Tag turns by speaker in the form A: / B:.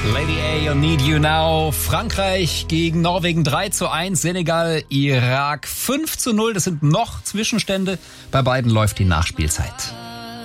A: Lady A und Need You Now. Frankreich gegen Norwegen 3:1. Senegal, Irak 5:0. Das sind noch Zwischenstände. Bei beiden läuft die Nachspielzeit.